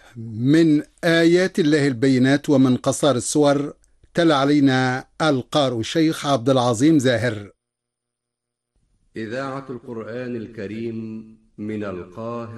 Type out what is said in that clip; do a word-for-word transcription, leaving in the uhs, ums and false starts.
من آيات الله البينات ومن قصار السور. تلا علينا القارئ الشيخ عبد العظيم زاهر. إذاعة القرآن الكريم من القاهرة.